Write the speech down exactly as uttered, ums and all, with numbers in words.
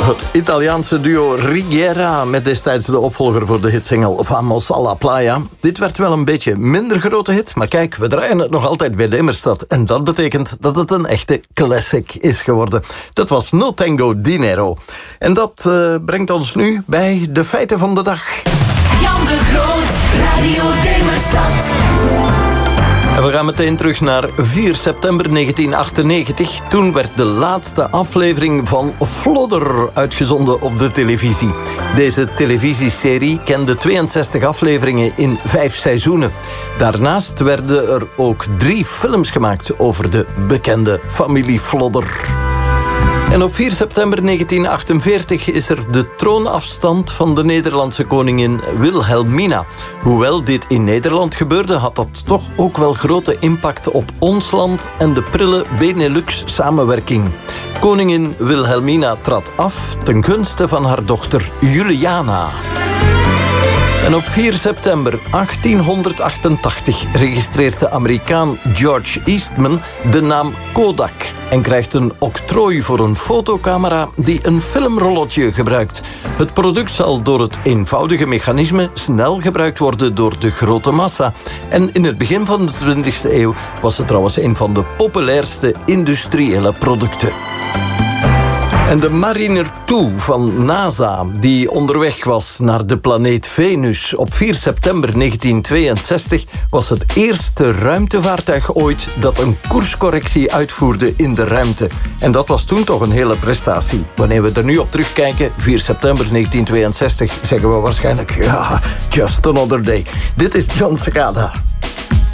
Het Italiaanse duo Righiera met destijds de opvolger voor de hitsingle Vamos alla Playa. Dit werd wel een beetje minder grote hit, maar kijk, we draaien het nog altijd bij de Immerstad. En dat betekent dat het een echte classic is geworden. Dat was No Tango Dinero. En dat uh, brengt ons nu bij de feiten van de dag. Jan de Groot, Radio Demerstad. En we gaan meteen terug naar vier september negentien achtennegentig. Toen werd de laatste aflevering van Flodder uitgezonden op de televisie. Deze televisieserie kende tweeënzestig afleveringen in vijf seizoenen. Daarnaast werden er ook drie films gemaakt over de bekende familie Flodder. En op vier september negentien achtenveertig is er de troonafstand van de Nederlandse koningin Wilhelmina. Hoewel dit in Nederland gebeurde, had dat toch ook wel grote impact op ons land en de prille Benelux-samenwerking. Koningin Wilhelmina trad af ten gunste van haar dochter Juliana. En op vier september achttienhonderdachtentachtig registreert de Amerikaan George Eastman de naam Kodak en krijgt een octrooi voor een fotocamera die een filmrolletje gebruikt. Het product zal door het eenvoudige mechanisme snel gebruikt worden door de grote massa. En in het begin van de twintigste eeuw was het trouwens een van de populairste industriële producten. En de Mariner twee van NASA, die onderweg was naar de planeet Venus op vier september negentien tweeënzestig, was het eerste ruimtevaartuig ooit dat een koerscorrectie uitvoerde in de ruimte. En dat was toen toch een hele prestatie. Wanneer we er nu op terugkijken, vier september negentien tweeënzestig, zeggen we waarschijnlijk, ja, just another day. Dit is John Cicada.